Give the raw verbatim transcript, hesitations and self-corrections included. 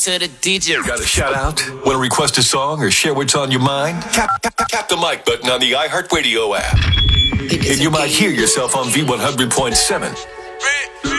to the D J. Got a shout out? Want to request a song or share what's on your mind? Tap, tap, tap, tap the mic button on the iHeartRadio app. And you might hear yourself on V one hundred point seven.